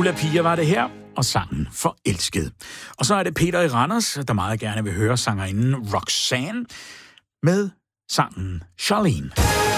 Ulla Pia var det her, og sangen Forelsket. Og så er det Peter i Randers, der meget gerne vil høre sangerinden Roxanne med sangen Charlene.